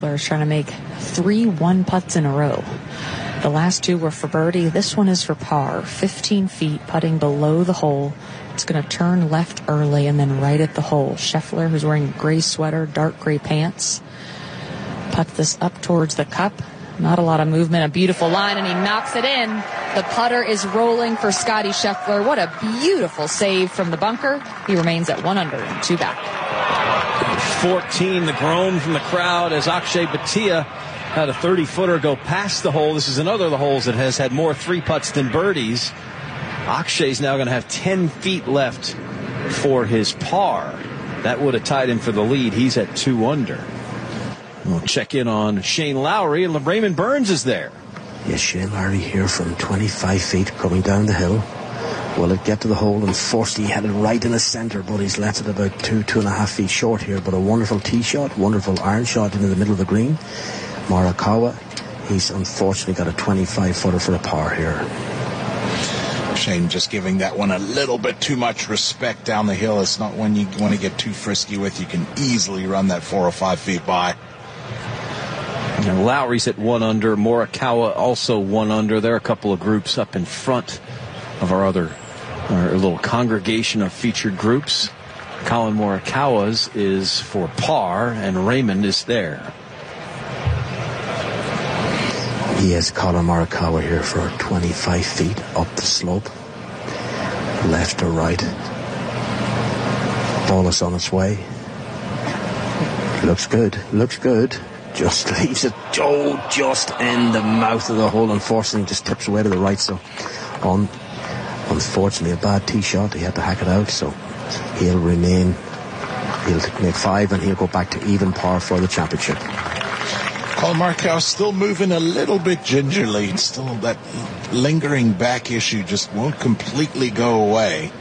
is trying to make 3 1-putts in a row. The last 2 were for birdie. This one is for par. 15 feet, putting below the hole. It's going to turn left early and then right at the hole. Scheffler, who's wearing a gray sweater, dark gray pants, putt this up towards the cup. Not a lot of movement, a beautiful line, and he knocks it in. The putter is rolling for Scotty Scheffler. What a beautiful save from the bunker. He remains at 1 under and 2 back. 14, the groan from the crowd as Akshay Bhatia had a 30-footer go past the hole. This is another of the holes that has had more 3-putts than birdies. Akshay's now going to have 10 feet left for his par. That would have tied him for the lead. He's at 2 under. We'll check in on Shane Lowry, and Raymond Burns is there. Yes, Shane Lowry here from 25 feet coming down the hill. Will it get to the hole? Unfortunately, he had it right in the centre, but he's left it about 2.5 feet short here. But a wonderful tee shot, wonderful iron shot into the middle of the green. Morikawa, he's unfortunately got a 25-footer for a par here. Shane just giving that one a little bit too much respect down the hill. It's not one you want to get too frisky with. You can easily run that 4 or 5 feet by. And Lowry's at 1 under. Morikawa also 1 under. There are a couple of groups up in front of our little congregation of featured groups. Colin Morikawa's is for par, and Raymond is there. He has Colin Morikawa here for 25 feet up the slope. Left or right. Ball is on its way. Looks good. Looks good. Just leaves it, just in the mouth of the hole. Unfortunately, just tips away to the right. So, unfortunately, a bad tee shot. He had to hack it out. So, he'll remain. He'll make 5, and he'll go back to even par for the championship. Colin Morikawa still moving a little bit gingerly. Still that lingering back issue just won't completely go away.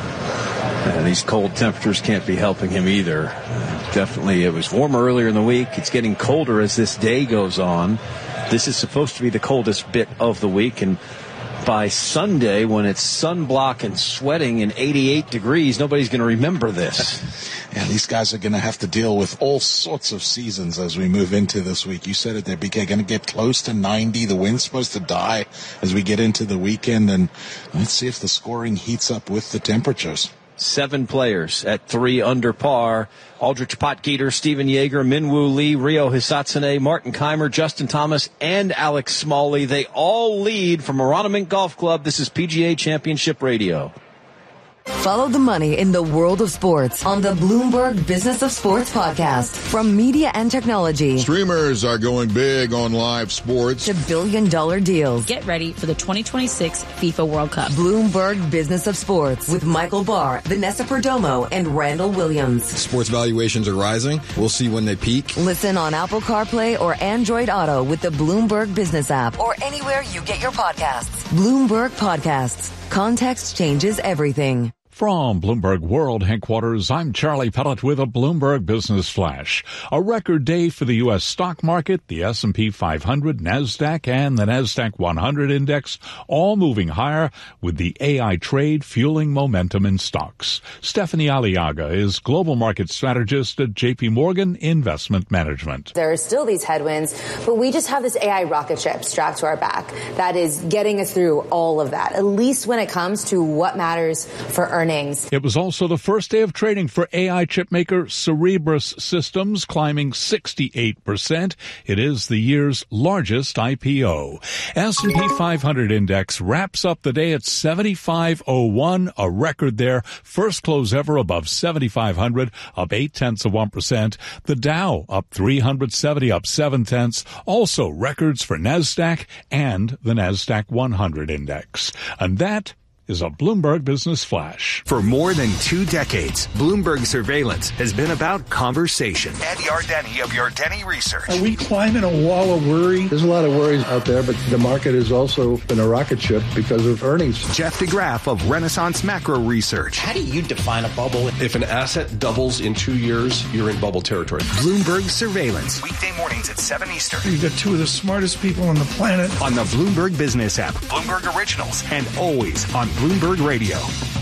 And these cold temperatures can't be helping him either. Definitely, it was warmer earlier in the week. It's getting colder as this day goes on. This is supposed to be the coldest bit of the week, and by Sunday, when it's sunblock and sweating in 88 degrees, nobody's going to remember this. Yeah, these guys are going to have to deal with all sorts of seasons as we move into this week. You said it, they're going to get close to 90. The wind's supposed to die as we get into the weekend, and let's see if the scoring heats up with the temperatures. 7 players at 3 under par. Aldrich Potgieter, Stephen Yeager, Minwoo Lee, Ryo Hisatsune, Martin Keimer, Justin Thomas, and Alex Smalley. They all lead from Aronimink Golf Club. This is PGA Championship Radio. Follow the money in the world of sports on the Bloomberg Business of Sports podcast. From media and technology. Streamers are going big on live sports. To billion-dollar deals. Get ready for the 2026 FIFA World Cup. Bloomberg Business of Sports with Michael Barr, Vanessa Perdomo, and Randall Williams. Sports valuations are rising. We'll see when they peak. Listen on Apple CarPlay or Android Auto with the Bloomberg Business app or anywhere you get your podcasts. Bloomberg Podcasts. Context changes everything. From Bloomberg World Headquarters, I'm Charlie Pellet with a Bloomberg Business Flash. A record day for the U.S. stock market, the S&P 500, NASDAQ, and the NASDAQ 100 index, all moving higher with the AI trade fueling momentum in stocks. Stephanie Aliaga is Global Market Strategist at J.P. Morgan Investment Management. There are still these headwinds, but we just have this AI rocket ship strapped to our back that is getting us through all of that, at least when it comes to what matters for earnings. It was also the first day of trading for AI chipmaker Cerebras Systems, climbing 68%. It is the year's largest IPO. S&P 500 index wraps up the day at 7501, a record there. First close ever above 7,500, up 0.8%. The Dow up 370, up 0.7. Also records for NASDAQ and the NASDAQ 100 index. And that is a Bloomberg Business Flash. For more than 2 decades, Bloomberg Surveillance has been about conversation. Ed Yardeni of Yardeni Research. Are we climbing a wall of worry? There's a lot of worries out there, but the market has also been a rocket ship because of earnings. Jeff DeGraff of Renaissance Macro Research. How do you define a bubble? If an asset doubles in 2 years, you're in bubble territory. Bloomberg Surveillance. Weekday mornings at 7 Eastern. You've got 2 of the smartest people on the planet. On the Bloomberg Business app, Bloomberg Originals, and always on Bloomberg Radio.